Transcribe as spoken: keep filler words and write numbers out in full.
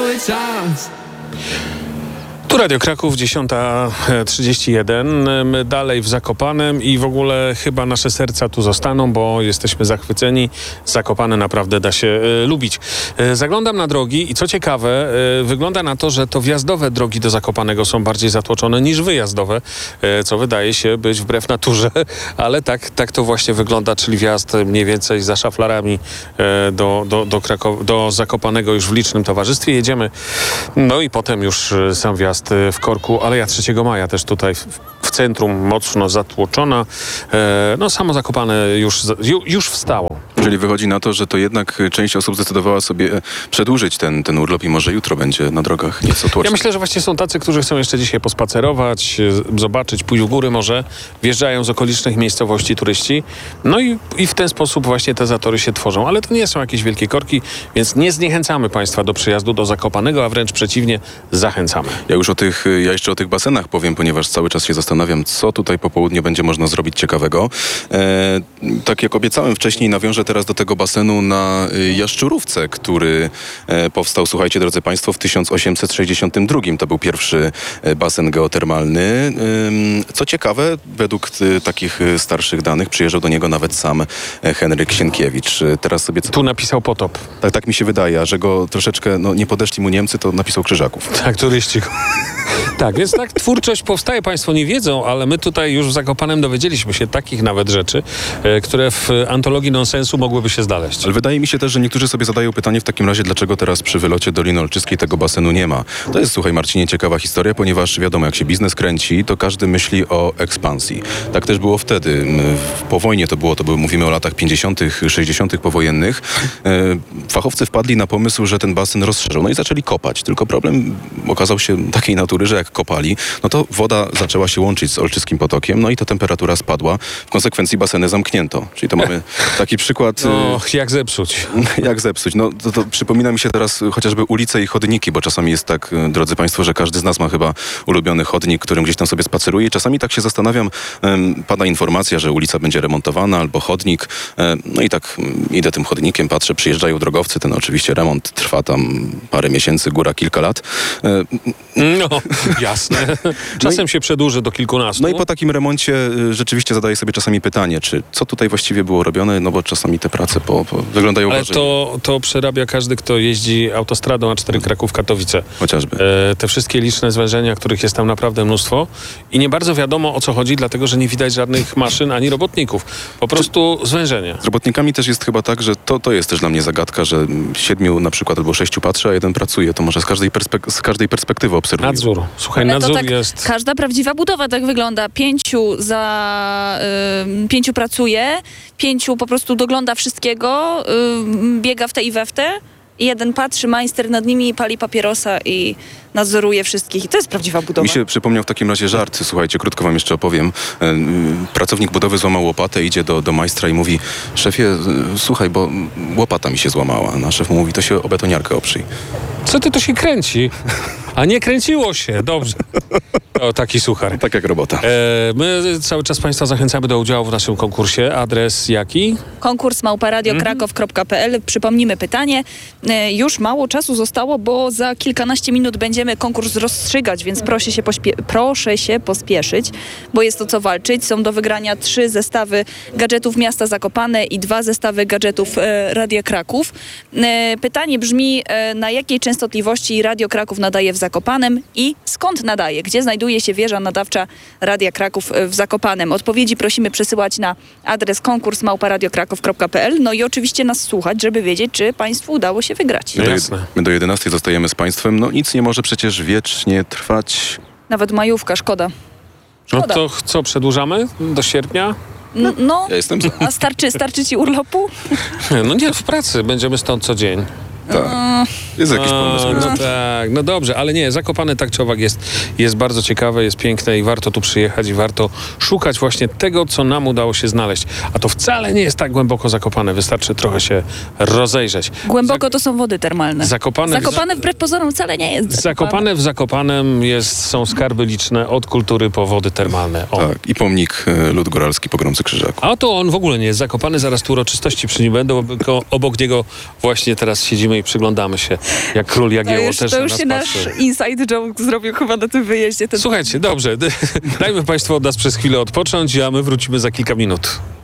cały czas. Tu Radio Kraków, dziesiąta trzydzieści jeden. My dalej w Zakopanem i w ogóle chyba nasze serca tu zostaną, bo jesteśmy zachwyceni. Zakopane naprawdę da się e, lubić. E, zaglądam na drogi i co ciekawe, e, wygląda na to, że to wjazdowe drogi do Zakopanego są bardziej zatłoczone niż wyjazdowe, e, co wydaje się być wbrew naturze, ale tak, tak to właśnie wygląda, czyli wjazd mniej więcej za szaflarami e, do, do, do, Krakow- do Zakopanego już w licznym towarzystwie. Jedziemy, no i potem już e, sam wjazd w korku Aleja trzeciego maja też tutaj w, w centrum mocno zatłoczona. E, no samo Zakopane już, ju, już wstało. Czyli wychodzi na to, że to jednak część osób zdecydowała sobie przedłużyć ten, ten urlop i może jutro będzie na drogach nieco tłoczno. Ja myślę, że właśnie są tacy, którzy chcą jeszcze dzisiaj pospacerować, zobaczyć, pójść w góry może. Wjeżdżają z okolicznych miejscowości turyści. No i, i w ten sposób właśnie te zatory się tworzą. Ale to nie są jakieś wielkie korki, więc nie zniechęcamy Państwa do przyjazdu do Zakopanego, a wręcz przeciwnie, zachęcamy. Ja już o tych, ja jeszcze o tych basenach powiem, ponieważ cały czas się zastanawiam, co tutaj po południu będzie można zrobić ciekawego. E, tak jak obiecałem wcześniej, nawiążę teraz do tego basenu na Jaszczurówce, który e, powstał, słuchajcie, drodzy Państwo, w tysiąc osiemset sześćdziesiątym drugim. To był pierwszy basen geotermalny. E, co ciekawe, według t, takich starszych danych przyjeżdżał do niego nawet sam Henryk Sienkiewicz. Teraz sobie... Co... Tu napisał Potop. Tak, tak mi się wydaje, a że go troszeczkę, no nie podeszli mu Niemcy, to napisał Krzyżaków. Tak, turyści. Tak, więc tak twórczość powstaje, Państwo nie wiedzą, ale my tutaj już w Zakopanem dowiedzieliśmy się takich nawet rzeczy, e, które w antologii nonsensu mogłyby się znaleźć. Ale wydaje mi się też, że niektórzy sobie zadają pytanie w takim razie, dlaczego teraz przy wylocie Doliny Olczyskiej tego basenu nie ma. To jest, słuchaj Marcinie, ciekawa historia, ponieważ wiadomo, jak się biznes kręci, to każdy myśli o ekspansji. Tak też było wtedy. Po wojnie to było, to było, mówimy o latach pięćdziesiątych, sześćdziesiątych powojennych. E, fachowcy wpadli na pomysł, że ten basen rozszerzą. No i zaczęli kopać. Tylko problem okazał się takiej natury, że jak kopali, no to woda zaczęła się łączyć z Olczyskim potokiem, no i to temperatura spadła. W konsekwencji baseny zamknięto. Czyli to mamy taki przykład... No, jak zepsuć. Jak zepsuć? No to, to przypomina mi się teraz chociażby ulice i chodniki, bo czasami jest tak, drodzy Państwo, że każdy z nas ma chyba ulubiony chodnik, którym gdzieś tam sobie spaceruje i czasami tak się zastanawiam, um, pada informacja, że ulica będzie remontowana albo chodnik, um, no i tak um, idę tym chodnikiem, patrzę, przyjeżdżają drogowcy, ten oczywiście remont trwa tam parę miesięcy, góra kilka lat. Um, no, jasne. Czasem no i, się przedłuży do kilkunastu. No i po takim remoncie y, rzeczywiście zadaję sobie czasami pytanie, czy co tutaj właściwie było robione, no bo czasami te prace po, po wyglądają Ale gorzej. to, to przerabia każdy, kto jeździ autostradą A cztery Kraków-Katowice. Chociażby. E, te wszystkie liczne zwężenia, których jest tam naprawdę mnóstwo i nie bardzo wiadomo, o co chodzi, dlatego, że nie widać żadnych maszyn ani robotników. Po prostu czy, zwężenie. Z robotnikami też jest chyba tak, że to, to jest też dla mnie zagadka, że siedmiu na przykład albo sześciu patrzy, a jeden pracuje. To może z każdej, perspek- z każdej perspektywy obserwuje. Nadzór. Słuchaj, Ale nadzór tak jest... Każda prawdziwa budowa tak wygląda. Pięciu za... Y, pięciu pracuje, pięciu po prostu dogląda wszystkiego, y, biega w te i we w te. I jeden patrzy, majster nad nimi, pali papierosa i nadzoruje wszystkich. I to jest prawdziwa budowa. Mi się przypomniał w takim razie żart. Słuchajcie, krótko wam jeszcze opowiem. Pracownik budowy złamał łopatę, idzie do, do majstra i mówi: szefie, słuchaj, bo łopata mi się złamała. A szef mu mówi: to się o betoniarkę oprzyj. Co ty, to się kręci? A nie kręciło się. Dobrze. O, taki suchar. Tak jak robota. E, my cały czas Państwa zachęcamy do udziału w naszym konkursie. Adres jaki? Konkurs małpa radio kraków kropka p l. Przypomnimy pytanie. E, już mało czasu zostało, bo za kilkanaście minut będziemy konkurs rozstrzygać, więc proszę się, pośpie- proszę się pospieszyć, bo jest to co walczyć. Są do wygrania trzy zestawy gadżetów miasta Zakopane i dwa zestawy gadżetów e, Radia Kraków. E, pytanie brzmi, e, na jakiej częstotliwości Radio Kraków nadaje w Zakopanem i skąd nadaje? Gdzie znajduje się wieża nadawcza Radia Kraków w Zakopanem? Odpowiedzi prosimy przesyłać na adres konkurs małpa radio kraków kropka p l. No i oczywiście nas słuchać, żeby wiedzieć, czy Państwu udało się wygrać. My do, my do jedenastej zostajemy z Państwem. No nic nie może przecież wiecznie trwać. Nawet majówka, szkoda. No szkoda. to co, przedłużamy do sierpnia? N- no, Ja jestem za. a starczy, starczy Ci urlopu? No nie, w pracy. Będziemy stąd co dzień. Tak. Jest jakiś pomysł. A, no tak, no dobrze, ale nie, Zakopane tak czy owak jest, jest bardzo ciekawe, jest piękne i warto tu przyjechać i warto szukać właśnie tego, co nam udało się znaleźć. A to wcale nie jest tak głęboko zakopane, wystarczy trochę się rozejrzeć. Głęboko to są wody termalne. Zakopane, Zakopane wbrew pozorom wcale nie jest Zakopane. Zakopane w Zakopanem jest, są skarby liczne od kultury po wody termalne. O. Tak, i pomnik e, Lud Góralski Pogromcy Krzyżaków. A to on w ogóle nie jest zakopany, zaraz tu uroczystości przy nim będą, obok, obok niego właśnie teraz siedzimy i przyglądamy się. Jak król To Jagiełło już, też to na już nas się nasz patrzy. inside joke zrobił chyba na tym wyjeździe. Ten... Słuchajcie, dobrze, dajmy Państwu od nas przez chwilę odpocząć, a my wrócimy za kilka minut.